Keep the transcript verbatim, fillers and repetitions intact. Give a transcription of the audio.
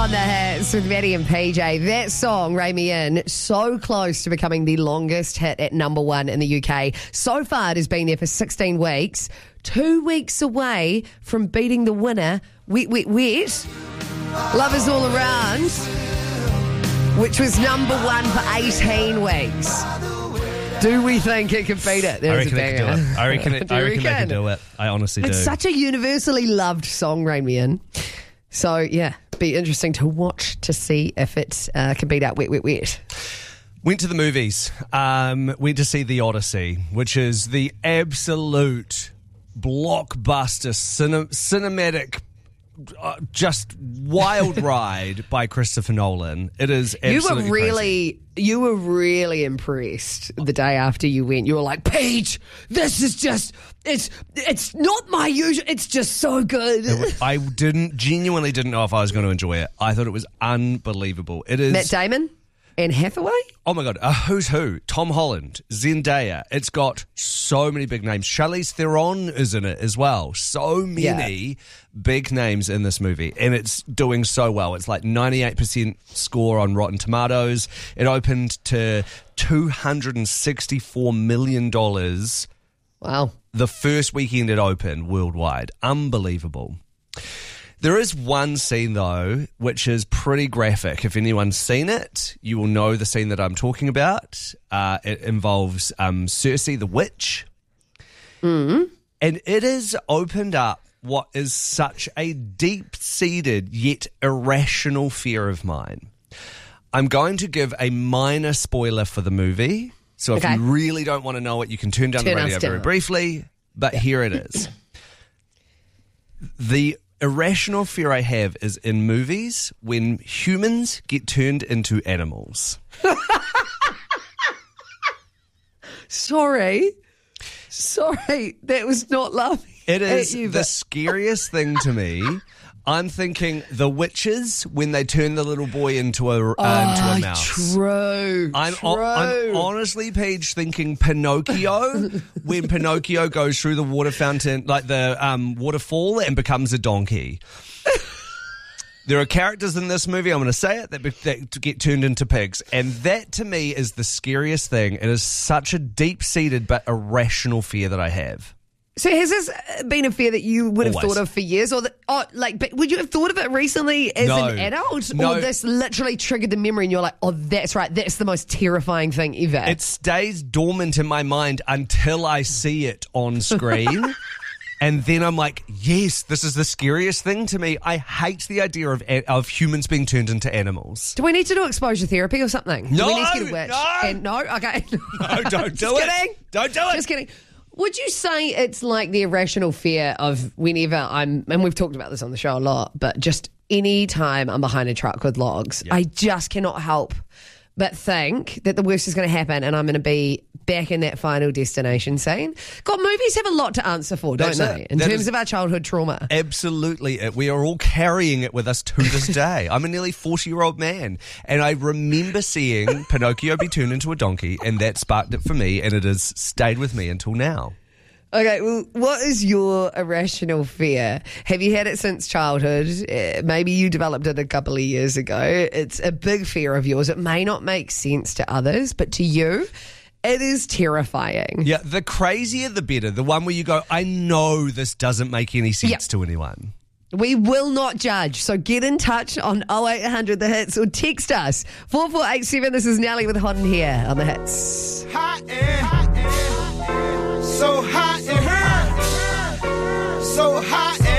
on the hits with Maddie and P J. That song, Ray Me In, so close to becoming the longest hit at number one in the U K. So far, it has been there for sixteen weeks. Two weeks away from beating the winner, Wet, Wet, Wet, Love Is All Around, which was number one for eighteen weeks. Do we think it can beat it? There's I reckon it can do it. I reckon, it, I reckon, reckon they can do it. I honestly it's do. It's such a universally loved song, Rain Me In. So, yeah, be interesting to watch to see if it uh, can beat out Wet, Wet, Wet. Went to the movies. Um, went to see The Odyssey, which is the absolute blockbuster, cine- cinematic, uh, just wild ride by Christopher Nolan. It is absolutely You were really... crazy. You were really impressed the day after you went. You were like, Paige, this is just, it's it's not my usual, it's just so good. It, I didn't, genuinely didn't know if I was going to enjoy it. I thought it was unbelievable. It is... Matt Damon? Anne Hathaway? Oh my God, a who's who. Tom Holland, Zendaya. It's got so many big names. Charlize Theron is in it as well. So many yeah. big names in this movie. And it's doing so well. It's like ninety-eight percent score on Rotten Tomatoes. It opened to two hundred sixty-four million dollars. Wow. The first weekend it opened worldwide. Unbelievable. There is one scene, though, which is pretty graphic. If anyone's seen it, you will know the scene that I'm talking about. Uh, it involves um, Cersei the witch. Mm. And it has opened up what is such a deep-seated yet irrational fear of mine. I'm going to give a minor spoiler for the movie. So if okay. you really don't want to know it, you can turn down turn the radio very briefly. But yeah. here it is. The irrational fear I have is in movies when humans get turned into animals. Sorry. Sorry. That was not laughing. It is you, the but... scariest thing to me. I'm thinking the witches when they turn the little boy into a, uh, oh, into a mouse. True. I'm, true. O- I'm honestly, Paige, thinking Pinocchio when Pinocchio goes through the water fountain, like the um, waterfall, and becomes a donkey. There are characters in this movie, I'm going to say it, that, be- that get turned into pigs. And that, to me, is the scariest thing. It is such a deep-seated but irrational fear that I have. So has this been a fear that you would have Always. thought of for years? Or that, oh, like, but would you have thought of it recently as no. an adult? No. Or this literally triggered the memory and you're like, oh, that's right, that's the most terrifying thing ever? It stays dormant in my mind until I see it on screen. And then I'm like, yes, this is the scariest thing to me. I hate the idea of of humans being turned into animals. Do we need to do exposure therapy or something? No, do we need to get a witch? no. And, no? Okay. No, don't do Just it. kidding. Don't do it. Just kidding. Would you say it's like the irrational fear of whenever I'm, and we've talked about this on the show a lot, but just any time I'm behind a truck with logs, yep. I just cannot help but think that the worst is going to happen and I'm going to be back in that final destination scene. God, movies have a lot to answer for, don't That's they? it. In that terms of our childhood trauma. Absolutely. It. We are all carrying it with us to this day. I'm a nearly forty-year-old man, and I remember seeing Pinocchio be turned into a donkey, and that sparked it for me, and it has stayed with me until now. Okay, well, what is your irrational fear? Have you had it since childhood? Uh, maybe you developed it a couple of years ago. It's a big fear of yours. It may not make sense to others, but to you, it is terrifying. Yeah, the crazier the better. The one where you go, I know this doesn't make any sense yep. to anyone. We will not judge, so get in touch on oh eight hundred The Hits or text us four four eight seven. This is Nelly with Hot in Here on The Hits. Hot air, hot air, so hot in here, so hot air.